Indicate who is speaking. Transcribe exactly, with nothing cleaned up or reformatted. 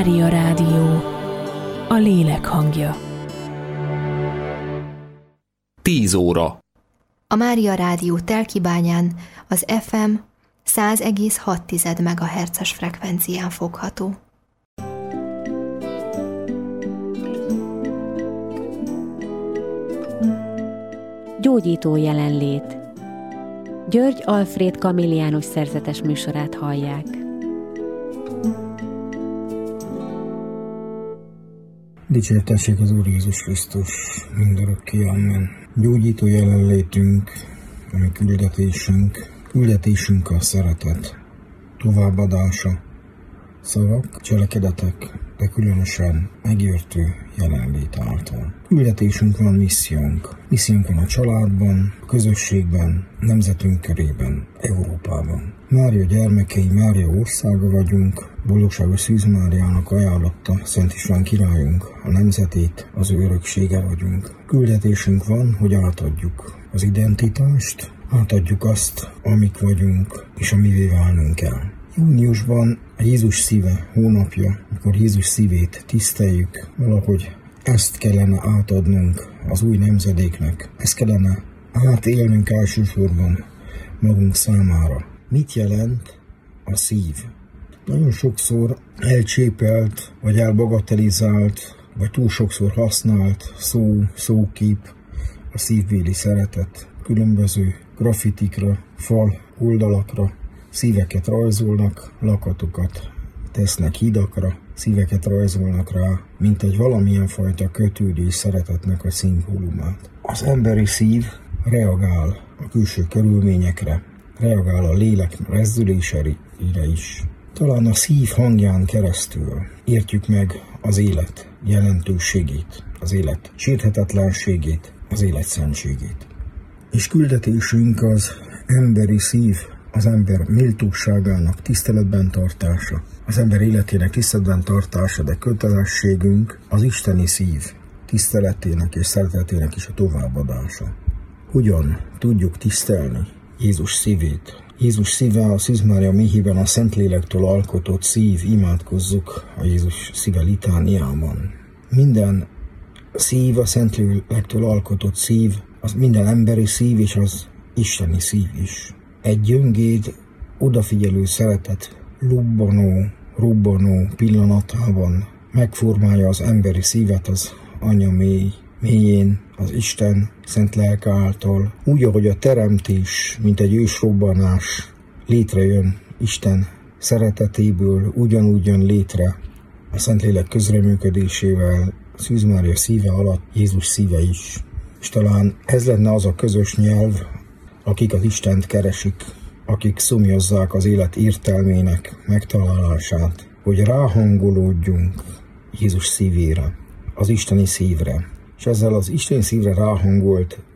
Speaker 1: Mária Rádió, a lélek hangja.
Speaker 2: Tíz óra.
Speaker 3: A Mária Rádió Telkibányán az ef em száz egész hat megahertzes frekvencián fogható.
Speaker 4: Gyógyító jelenlét. György Alfréd kamilliánus szerzetes műsorát hallják.
Speaker 5: Dicsértessék az Úr Jézus Krisztus, mindörökké, amen. Gyógyító jelenlétünk, ami küldetésünk, küldetésünk a szeretet, továbbadása, szavak, cselekedetek, de különösen megértő jelenlét által. Küldetésünk van, missziónk. Missziónk van a családban, a közösségben, nemzetünk körében, Európában. Mária gyermekei, Mária országa vagyunk, boldogságos Szűz Máriának ajánlotta Szent István királyunk, a nemzetét, az ő öröksége vagyunk. Küldetésünk van, hogy átadjuk az identitást, átadjuk azt, amik vagyunk, és amivé válnunk kell. Júniusban a Jézus szíve hónapja, amikor Jézus szívét tiszteljük, valahogy ezt kellene átadnunk az új nemzedéknek, ezt kellene átélnünk elsősorban magunk számára. Mit jelent a szív? Nagyon sokszor elcsépelt, vagy elbagatelizált, vagy túl sokszor használt szó, szókép a szívbéli szeretet. Különböző grafitikra, fal oldalakra szíveket rajzolnak, lakatokat tesznek hidakra, szíveket rajzolnak rá, mint egy valamilyen fajta kötődés szeretetnek a szimbólumát. Az emberi szív reagál a külső körülményekre, reagál a lélek rezdülésére is. Talán a szív hangján keresztül értjük meg az élet jelentőségét, az élet sérthetetlenségét, az élet szentségét. És küldetésünk az emberi szív, az ember méltóságának tiszteletben tartása, az ember életének tiszteletben tartása, de kötelességünk az isteni szív tiszteletének és szeretetének is a továbbadása. Hogyan tudjuk tisztelni Jézus szívét? Jézus szíve a Szűz Mária méhében a Szentlélektől alkotott szív, imádkozzuk a Jézus szíve litániában. Minden szív, a Szentlélektől alkotott szív, az minden emberi szív és az isteni szív is. Egy gyöngéd, odafigyelő szeretet lubbanó, robbanó pillanatában megformálja az emberi szívet az Anya mély, mélyén, az Isten szent lelke által, úgy, ahogy a teremtés, mint egy ősrobbanás létrejön Isten szeretetéből, ugyanúgy jön létre a Szentlélek közreműködésével Szűz Mária szíve alatt Jézus szíve is. És talán ez lenne az a közös nyelv, akik az Istent keresik, akik szomjazzák az élet értelmének megtalálását, hogy ráhangolódjunk Jézus szívére, az isteni szívre. És ezzel az isteni szívre ráhangolt